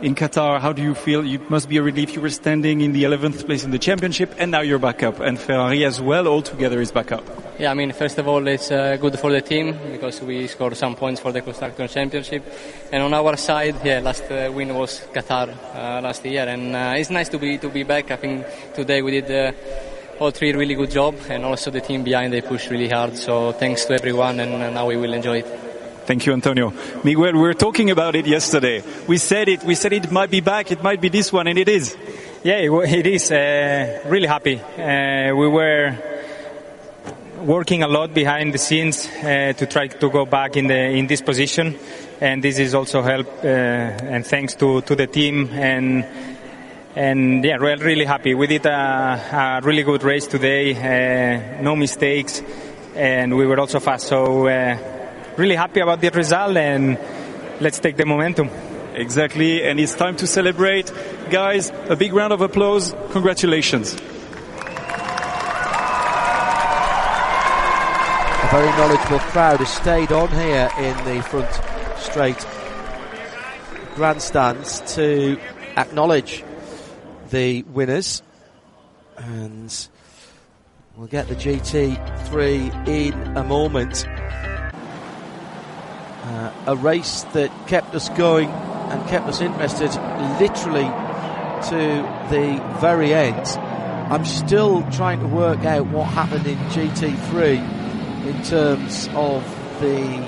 in Qatar. How do you feel? It must be a relief. You were standing in the 11th place in the championship, and now you're back up, and Ferrari as well, all together, is back up. Yeah, I mean, first of all, it's good for the team because we scored some points for the Constructors' Championship. And on our side, last win was Qatar last year, and it's nice to be back. I think today we did all three really good job, and also the team behind, they pushed really hard. So thanks to everyone, and now we will enjoy it. Thank you, Antonio. Miguel, we were talking about it yesterday. We said it might be back, it might be this one, and it is. Yeah, it is. Really happy. We were working a lot behind the scenes to try to go back in this position, and this is also help and thanks to the team and yeah, we're really happy. We did a really good race today, no mistakes, and we were also fast. So really happy about the result, and let's take the momentum. Exactly, and it's time to celebrate. Guys, a big round of applause. Congratulations. A very knowledgeable crowd has stayed on here in the front straight grandstands to acknowledge the winners, and we'll get the GT3 in a moment. A race that kept us going and kept us interested literally to the very end. I'm still trying to work out what happened in GT3 in terms of the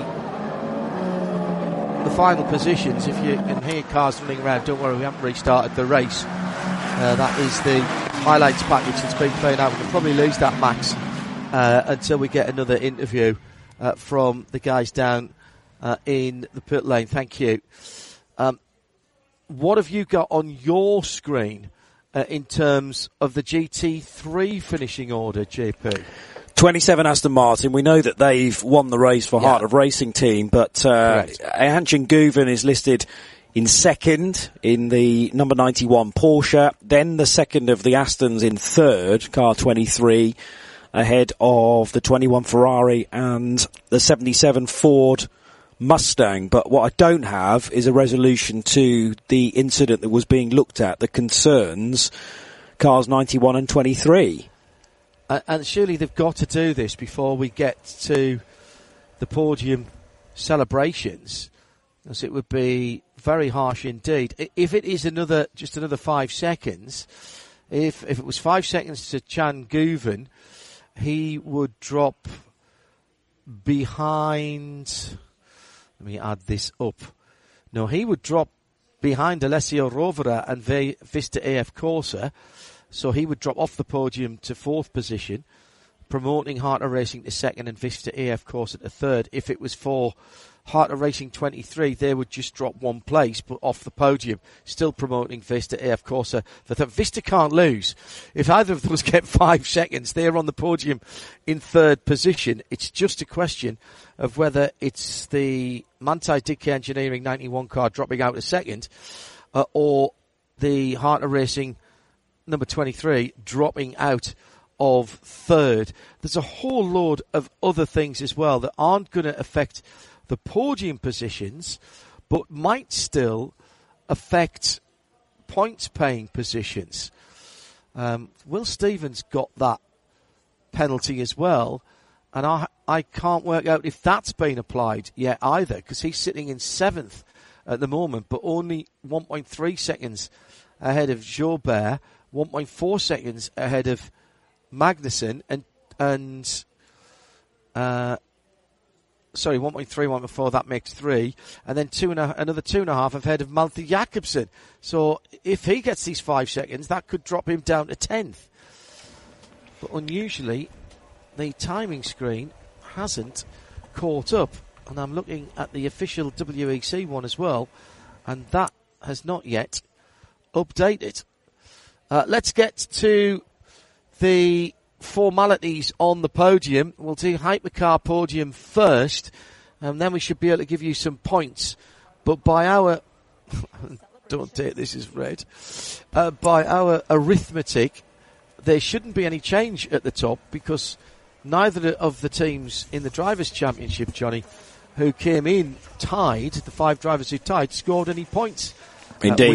final positions. If you can hear cars running around, don't worry, we haven't restarted the race. That is the highlights package that's been played out. We can probably lose that, Max, until we get another interview from the guys down in the pit lane. Thank you. What have you got on your screen in terms of the GT3 finishing order, JP? 27 Aston Martin. We know that they've won the race for Heart of Racing team, but Hanchen Guven is listed in second in the number 91 Porsche, then the second of the Astons in third, car 23, ahead of the 21 Ferrari and the 77 Ford Mustang. But what I don't have is a resolution to the incident that was being looked at that concerns cars 91 and 23. And surely they've got to do this before we get to the podium celebrations, as it would be very harsh indeed. If it is just another 5 seconds, if it was 5 seconds to Chan Guven, he would drop behind. Let me add this up. No, he would drop behind Alessio Rovera and Vista AF Corsa. So he would drop off the podium to fourth position, promoting Heart of Racing to second and Vista AF Corsa to third. If it was for Heart of Racing 23, they would just drop one place, but off the podium, still promoting Vista AF Corsa. Vista can't lose. If either of those get 5 seconds, they're on the podium in third position. It's just a question of whether it's the Manthey Dicke Engineering 91 car dropping out a second, or the Heart of Racing number 23 dropping out of third. There's a whole load of other things as well that aren't going to affect the podium positions, but might still affect points paying positions. Will Stevens got that penalty as well, and I can't work out if that's been applied yet either, because he's sitting in seventh at the moment, but only 1.3 seconds ahead of Joubert, 1.4 seconds ahead of Magnussen, and 1.3, 1.4, that makes 3, and then another 2.5 ahead of Malte Jakobsen. So if he gets these 5 seconds, that could drop him down to 10th. But unusually, the timing screen hasn't caught up, and I'm looking at the official WEC one as well, and that has not yet updated. Let's get to the formalities on the podium. We'll do Hypercar podium first, and then we should be able to give you some points. But by our don't take this as read. By our arithmetic, there shouldn't be any change at the top, because neither of the teams in the Drivers' Championship, Johnny, who came in tied, the 5 drivers who tied, scored any points. Indeed.